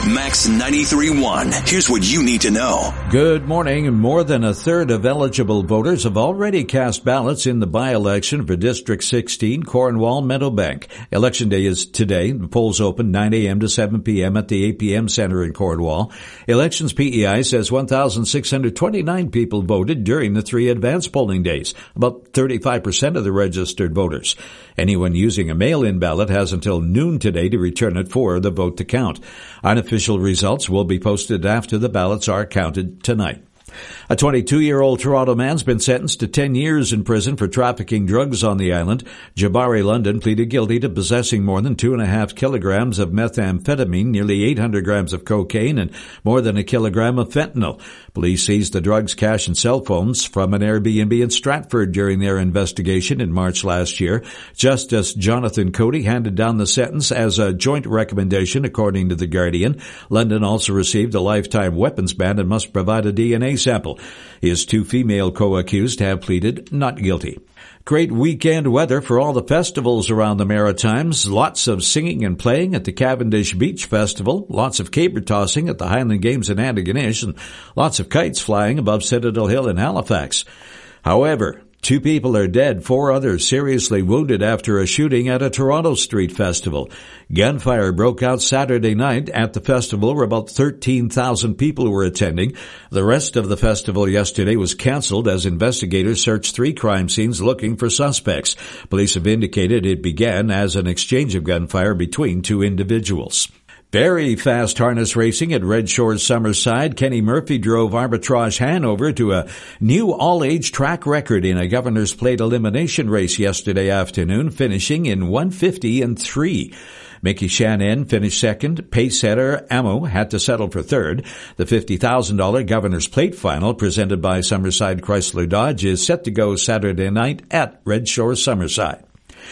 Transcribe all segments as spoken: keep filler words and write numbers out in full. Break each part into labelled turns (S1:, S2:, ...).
S1: Max ninety-three point one. Here's what you need to know.
S2: Good morning. More than a third of eligible voters have already cast ballots in the by-election for District sixteen, Cornwall Meadowbank. Election day is today. The polls open nine a.m. to seven p.m. at the A P M Center in Cornwall. Elections P E I says one thousand six hundred twenty-nine people voted during the three advance polling days, about thirty-five percent of the registered voters. Anyone using a mail-in ballot has until noon today to return it for the vote to count. Unofficial results will be posted after the ballots are counted tonight. A twenty-two-year-old Toronto man's been sentenced to ten years in prison for trafficking drugs on the island. Jabari London pleaded guilty to possessing more than two and a half kilograms of methamphetamine, nearly eight hundred grams of cocaine, and more than a kilogram of fentanyl. Police seized the drugs, cash, and cell phones from an Airbnb in Stratford during their investigation in March last year. Justice Jonathan Cody handed down the sentence as a joint recommendation, according to The Guardian. London also received a lifetime weapons ban and must provide a D N A sample. His two female co-accused have pleaded not guilty. Great weekend weather for all the festivals around the Maritimes. Lots of singing and playing at the Cavendish Beach Festival. Lots of caber tossing at the Highland Games in Antigonish. And lots of kites flying above Citadel Hill in Halifax. However, two people are dead, four others seriously wounded after a shooting at a Toronto street festival. Gunfire broke out Saturday night at the festival where about thirteen thousand people were attending. The rest of the festival yesterday was canceled as investigators searched three crime scenes looking for suspects. Police have indicated it began as an exchange of gunfire between two individuals. Very fast harness racing at Red Shores Summerside. Kenny Murphy drove Arbitrage Hanover to a new all-age track record in a Governor's Plate elimination race yesterday afternoon, finishing in one fifty and three. Mickey Shannon finished second. Pacesetter Amo had to settle for third. The fifty thousand dollars Governor's Plate final presented by Summerside Chrysler Dodge is set to go Saturday night at Red Shores Summerside.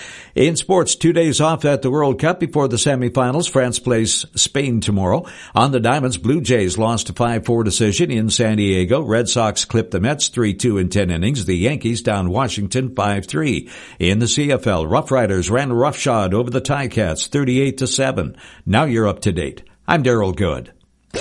S2: In sports, two days off at the World Cup before the semifinals. France plays Spain tomorrow. On the Diamonds, Blue Jays lost a five four decision in San Diego. Red Sox clipped the Mets three two in ten innings. The Yankees down Washington five three. In the C F L, Rough Riders ran roughshod over the Ticats thirty-eight to seven. Now you're up to date. I'm Daryl Good.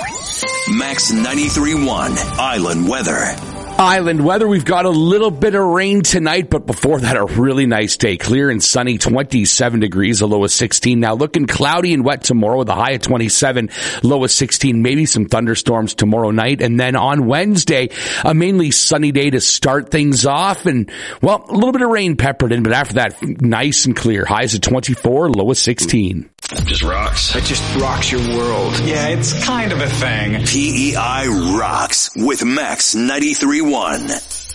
S1: Max ninety-three point one Island Weather.
S3: Island weather, we've got a little bit of rain tonight, but before that, a really nice day. Clear and sunny, twenty-seven degrees, a low of sixteen. Now looking cloudy and wet tomorrow with a high of twenty-seven, low of sixteen, maybe some thunderstorms tomorrow night. And then on Wednesday, a mainly sunny day to start things off. And, well, a little bit of rain peppered in, but after that, nice and clear. Highs of twenty-four, low of sixteen.
S1: Just rocks.
S4: It just rocks your world. Yeah, it's kind of a thing.
S1: P E I rocks with Max ninety-three point one.